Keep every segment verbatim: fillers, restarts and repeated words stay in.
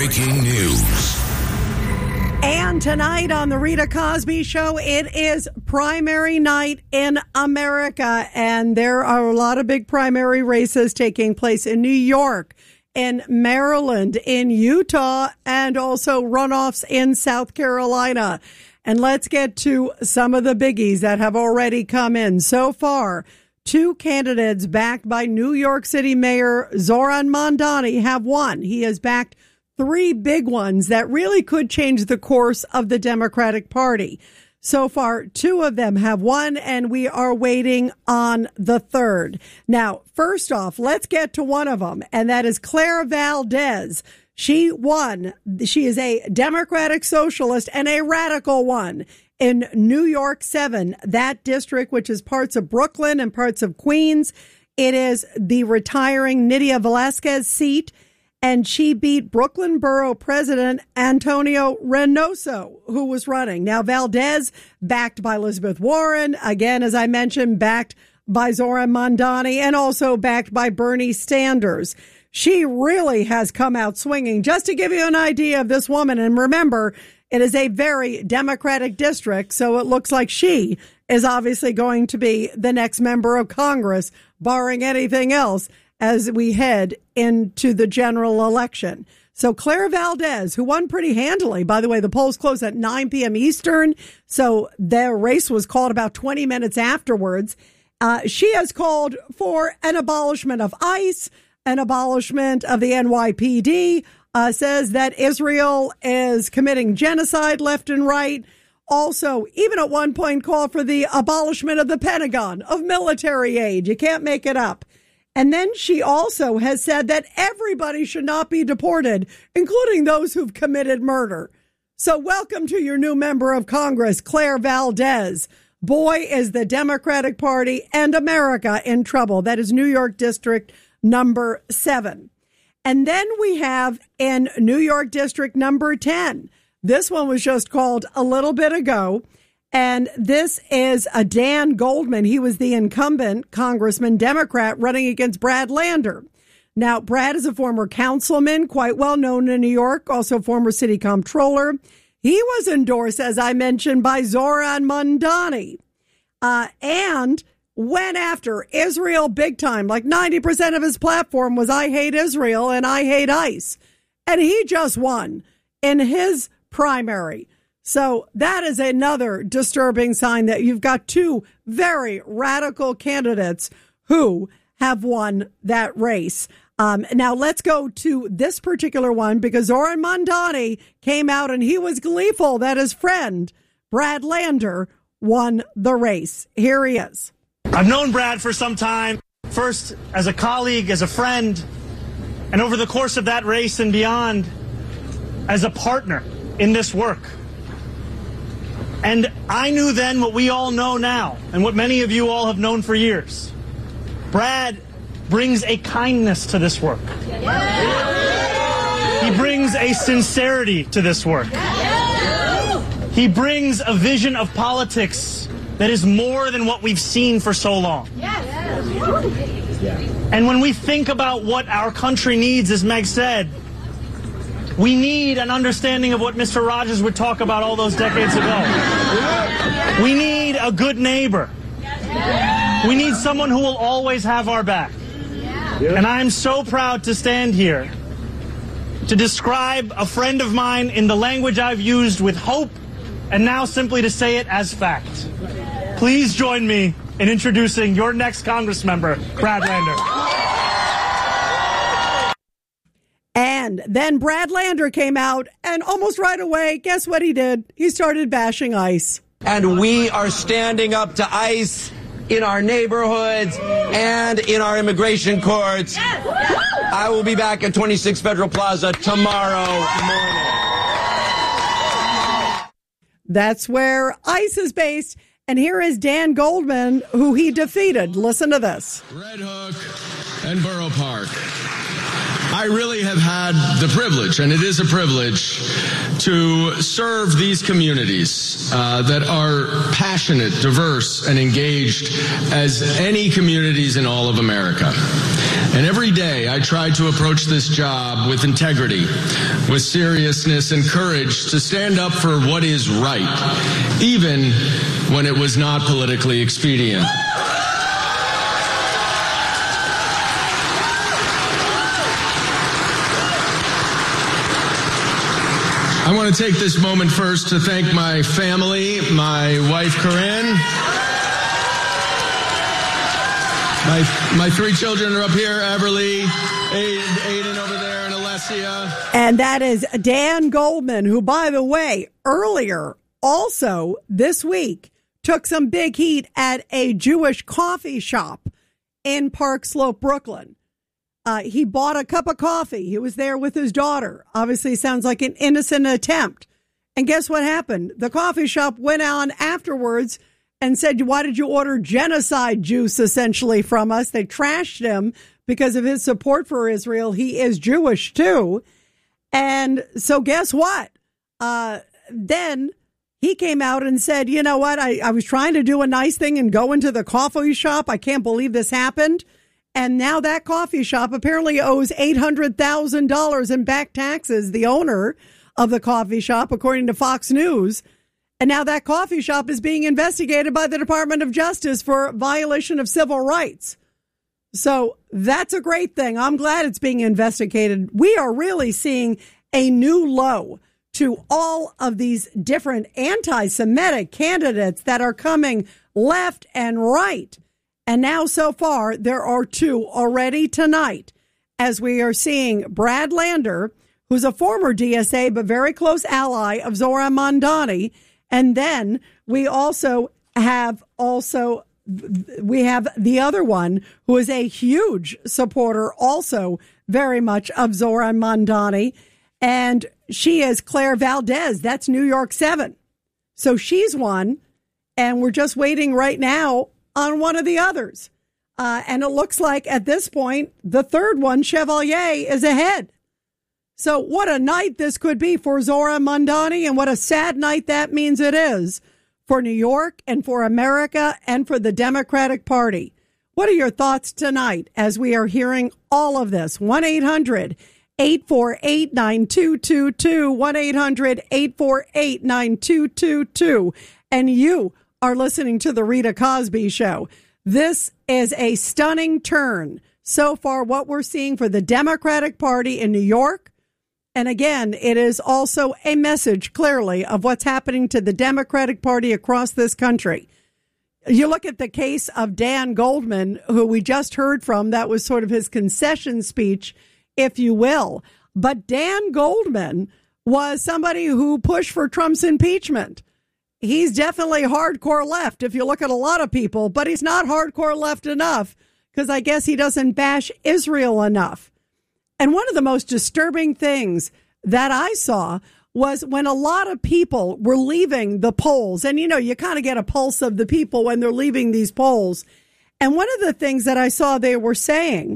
breaking news. And tonight on the Rita Cosby Show, it is primary night in America. And there are a lot of big primary races taking place in New York, in Maryland, in Utah, and also runoffs in South Carolina. And let's get to some of the biggies that have already come in. So far, two candidates backed by New York City Mayor Zohran Mamdani have won. He has backed three big ones that really could change the course of the Democratic Party. So far, two of them have won, and we are waiting on the third. Now, first off, let's get to one of them, and that is Claire Valdez. She won. She is a Democratic socialist and a radical one in New York seven, that district, which is parts of Brooklyn and parts of Queens. It is the retiring Nydia Velázquez seat. And she beat Brooklyn Borough President Antonio Reynoso, who was running. Now, Valdez, backed by Elizabeth Warren, again, as I mentioned, backed by Zohran Mamdani, and also backed by Bernie Sanders. She really has come out swinging. Just to give you an idea of this woman, and remember, it is a very Democratic district, so it looks like she is obviously going to be the next member of Congress, barring anything else, as we head into the general election. So Claire Valdez, who won pretty handily, by the way, the polls closed at nine p.m. Eastern, so their race was called about twenty minutes afterwards. Uh, she has called for an abolishment of ICE, an abolishment of the N Y P D, uh, says that Israel is committing genocide left and right. Also, even at one point called for the abolishment of the Pentagon, of military aid. You can't make it up. And then she also has said that everybody should not be deported, including those who've committed murder. So welcome to your new member of Congress, Claire Valdez. Boy, is the Democratic Party and America in trouble. That is New York District number seven. And then we have in New York District number ten. This one was just called a little bit ago. And this is a Dan Goldman. He was the incumbent congressman, Democrat, running against Brad Lander. Now, Brad is a former councilman, quite well known in New York, also former city comptroller. He was endorsed, as I mentioned, by Zohran Mamdani, uh, and went after Israel big time. Like ninety percent of his platform was I hate Israel and I hate ICE. And he just won in his primary. So that is another disturbing sign that you've got two very radical candidates who have won that race. Um, now let's go to this particular one, because Zohran Mamdani came out and he was gleeful that his friend, Brad Lander, won the race. Here he is. I've known Brad for some time, first as a colleague, as a friend, and over the course of that race and beyond, as a partner in this work. And I knew then what we all know now, and what many of you all have known for years. Brad brings a kindness to this work. He brings a sincerity to this work. He brings a vision of politics that is more than what we've seen for so long. And when we think about what our country needs, as Meg said, we need an understanding of what Mister Rogers would talk about all those decades ago. We need a good neighbor. We need someone who will always have our back. And I'm so proud to stand here to describe a friend of mine in the language I've used with hope, and now simply to say it as fact. Please join me in introducing your next Congress member, Brad Lander. And then Brad Lander came out, and almost right away, guess what he did? He started bashing ICE. And we are standing up to ICE in our neighborhoods and in our immigration courts. I will be back at twenty-six Federal Plaza tomorrow morning. That's where ICE is based. And here is Dan Goldman, who he defeated. Listen to this. Red Hook and Borough Park. I really have had the privilege, and it is a privilege, to serve these communities uh, that are passionate, diverse, and engaged as any communities in all of America. And every day I tried to approach this job with integrity, with seriousness and courage to stand up for what is right, even when it was not politically expedient. I want to take this moment first to thank my family, my wife, Corinne. My, my three children are up here, Everly, Aiden, Aiden over there, and Alessia. And that is Dan Goldman, who, by the way, earlier, also this week, took some big heat at a Jewish coffee shop in Park Slope, Brooklyn. Uh, he bought a cup of coffee. He was there with his daughter. Obviously, sounds like an innocent attempt. And guess what happened? The coffee shop went on afterwards and said, why did you order genocide juice, essentially, from us? They trashed him because of his support for Israel. He is Jewish, too. And so guess what? Uh, then he came out and said, you know what? I, I was trying to do a nice thing and go into the coffee shop. I can't believe this happened. And now that coffee shop apparently owes eight hundred thousand dollars in back taxes, the owner of the coffee shop, according to Fox News. And now that coffee shop is being investigated by the Department of Justice for violation of civil rights. So that's a great thing. I'm glad it's being investigated. We are really seeing a new low to all of these different anti-Semitic candidates that are coming left and right. And now, so far, there are two already tonight, as we are seeing Brad Lander, who's a former D S A but very close ally of Zohran Mamdani. And then we also have also we have the other one who is a huge supporter, also very much of Zohran Mamdani. And she is Claire Valdez. That's New York seven. So she's one. And we're just waiting right now on one of the others. Uh, and it looks like at this point, the third one, Chevalier, is ahead. So what a night this could be for Zohran Mamdani, and what a sad night that means it is for New York and for America and for the Democratic Party. What are your thoughts tonight as we are hearing all of this? one eight hundred eight four eight nine two two two, one eight hundred eight four eight nine two two two. And you are listening to the Rita Cosby Show. This is a stunning turn so far, what we're seeing for the Democratic Party in New York. And again, it is also a message clearly of what's happening to the Democratic Party across this country. You look at the case of Dan Goldman, who we just heard from. That was sort of his concession speech, if you will. But Dan Goldman was somebody who pushed for Trump's impeachment. He's definitely hardcore left if you look at a lot of people, but he's not hardcore left enough because I guess he doesn't bash Israel enough. And one of the most disturbing things that I saw was when a lot of people were leaving the polls. And, you know, you kind of get a pulse of the people when they're leaving these polls. And one of the things that I saw they were saying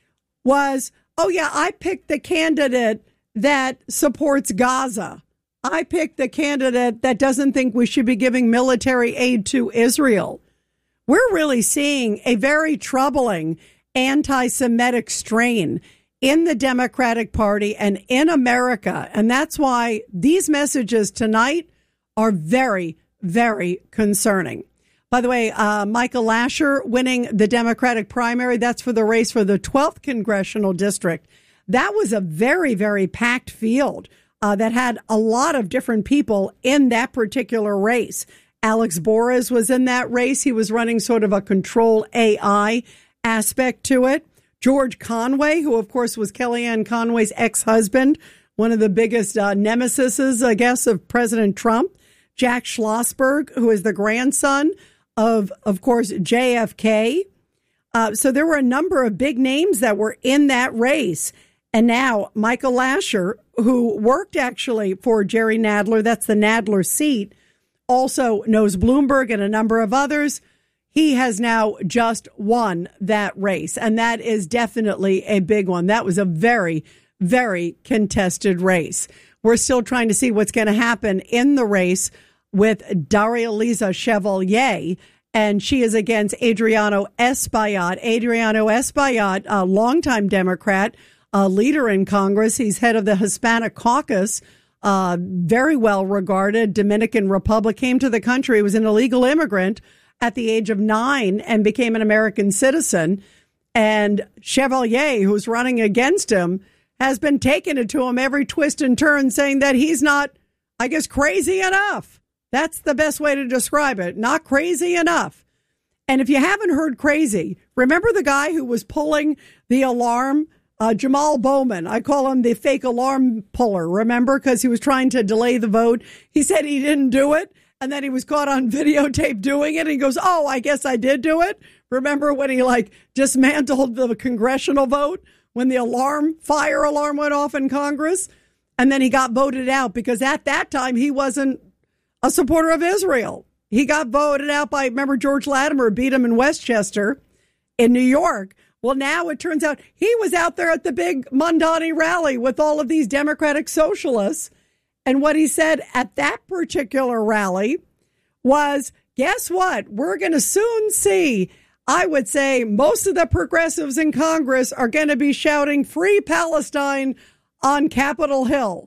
was, oh, yeah, I picked the candidate that supports Gaza. I picked the candidate that doesn't think we should be giving military aid to Israel. We're really seeing a very troubling anti-Semitic strain in the Democratic Party and in America. And that's why these messages tonight are very, very concerning. By the way, uh, Michael Lasher winning the Democratic primary. That's for the race for the twelfth congressional district. That was a very, very packed field. Uh, that had a lot of different people in that particular race. Alex Borres was in that race. He was running sort of a control A I aspect to it. George Conway, who, of course, was Kellyanne Conway's ex-husband, one of the biggest uh, nemesises, I guess, of President Trump. Jack Schlossberg, who is the grandson of, of course, J F K. Uh, so there were a number of big names that were in that race. And now Michael Lasher, who worked actually for Jerry Nadler, that's the Nadler seat, also knows Bloomberg and a number of others. He has now just won that race. And that is definitely a big one. That was a very, very contested race. We're still trying to see what's going to happen in the race with Daria Liza Chevalier and she is against Adriano Espaillat. Adriano Espaillat, a longtime Democrat, a leader in Congress. He's head of the Hispanic Caucus, uh, very well regarded Dominican Republic, came to the country, was an illegal immigrant at the age of nine and became an American citizen. And Chevalier, who's running against him, has been taking it to him every twist and turn, saying that he's not, I guess, crazy enough. That's the best way to describe it. Not crazy enough. And if you haven't heard crazy, remember the guy who was pulling the alarm? Uh, Jamal Bowman. I call him the fake alarm puller, remember? Because he was trying to delay the vote. He said he didn't do it. And then he was caught on videotape doing it. And he goes, oh, I guess I did do it. Remember when he like dismantled the congressional vote when the alarm, fire alarm went off in Congress? And then he got voted out because at that time he wasn't a supporter of Israel. He got voted out by, remember, George Latimer beat him in Westchester in New York. Well, now it turns out he was out there at the big Mondani rally with all of these Democratic socialists. And what he said at that particular rally was, guess what? We're going to soon see, I would say, most of the progressives in Congress are going to be shouting Free Palestine on Capitol Hill.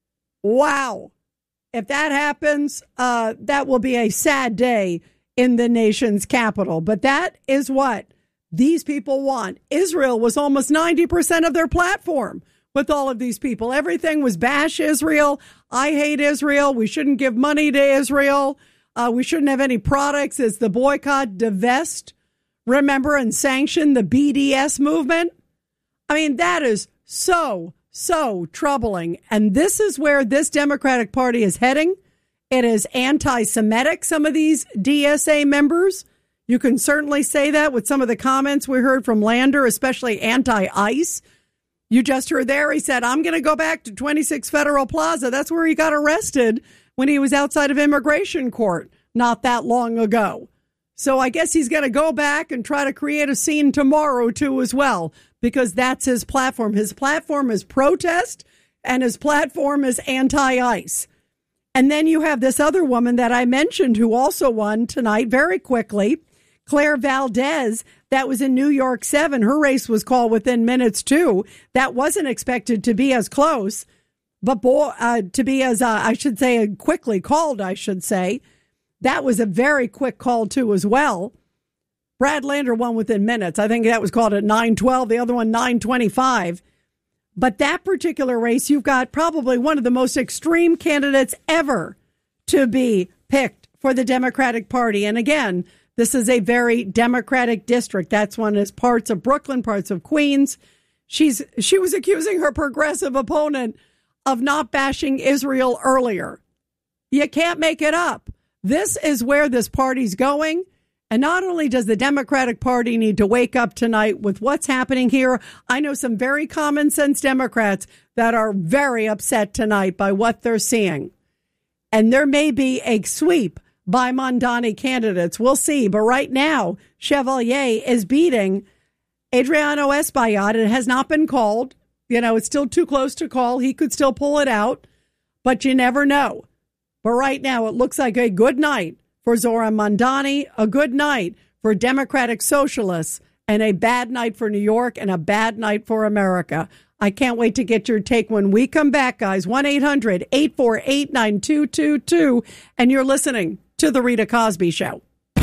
Wow. If that happens, uh, that will be a sad day in the nation's capital. But that is what these people want. Israel was almost ninety percent of their platform with all of these people. Everything was bash Israel. I hate Israel. We shouldn't give money to Israel. Uh, we shouldn't have any products. It's the boycott, divest, remember, and sanction the B D S movement. I mean, that is so So troubling. And this is where this Democratic Party is heading. It is anti-Semitic, some of these D S A members. You can certainly say that with some of the comments we heard from Lander, especially anti-ICE. You just heard there, he said, I'm going to go back to twenty-six Federal Plaza. That's where he got arrested when he was outside of immigration court not that long ago. So I guess he's going to go back and try to create a scene tomorrow, too, as well, because that's his platform. His platform is protest, and his platform is anti-ICE. And then you have this other woman that I mentioned who also won tonight very quickly, Claire Valdez, that was in New York seven. Her race was called within minutes, too. That wasn't expected to be as close, but boy, uh, to be as, uh, I should say, quickly called, I should say. That was a very quick call, too, as well. Brad Lander won within minutes. I think that was called at nine twelve, the other one nine twenty-five. But that particular race, you've got probably one of the most extreme candidates ever to be picked for the Democratic Party. And again, this is a very Democratic district. That's one is parts of Brooklyn, parts of Queens. She's she was accusing her progressive opponent of not bashing Israel earlier. You can't make it up. This is where this party's going. And not only does the Democratic Party need to wake up tonight with what's happening here, I know some very common sense Democrats that are very upset tonight by what they're seeing. And there may be a sweep by Mondani candidates. We'll see. But right now, Chevalier is beating Adriano Espaillat. It has not been called. You know, it's still too close to call. He could still pull it out, but you never know. But right now, it looks like a good night for Zohran Mamdani, a good night for Democratic Socialists, and a bad night for New York and a bad night for America. I can't wait to get your take when we come back, guys. one eight hundred eight four eight nine two two two. And you're listening to The Rita Cosby Show.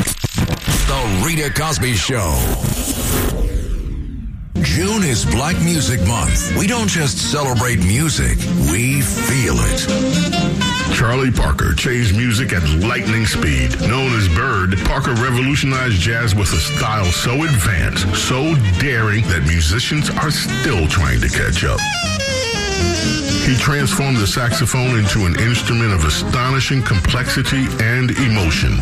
The Rita Cosby Show. June is Black Music Month. We don't just celebrate music, we feel it. Charlie Parker changed music at lightning speed. Known as Bird, Parker revolutionized jazz with a style so advanced, so daring, that musicians are still trying to catch up. He transformed the saxophone into an instrument of astonishing complexity and emotion.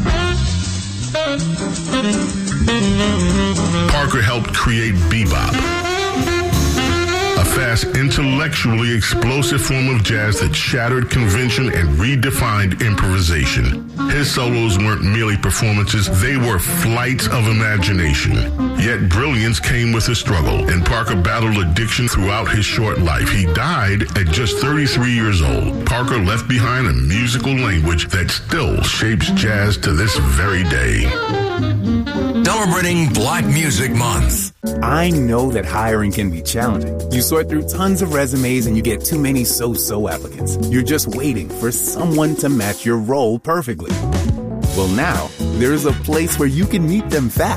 Parker helped create bebop, a fast, intellectually explosive form of jazz that shattered convention and redefined improvisation. His solos weren't merely performances, they were flights of imagination. Yet brilliance came with a struggle, and Parker battled addiction throughout his short life. He died at just thirty-three years old. Parker left behind a musical language that still shapes jazz to this very day. Celebrating Black Music Month. I know that hiring can be challenging. You sort through tons of resumes and you get too many so-so applicants. You're just waiting for someone to match your role perfectly. Well, now, there's a place where you can meet them fast.